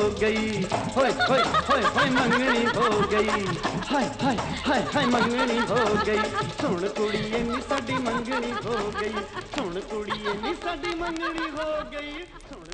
गई, होए होए होए होए मंगनी हो गई, हाय हाय हाय हाय मंगनी हो गई। सुन कुड़िए नी साडी मंगनी हो गई, सुन कुड़िए नी साडी मंगनी हो गई, सुन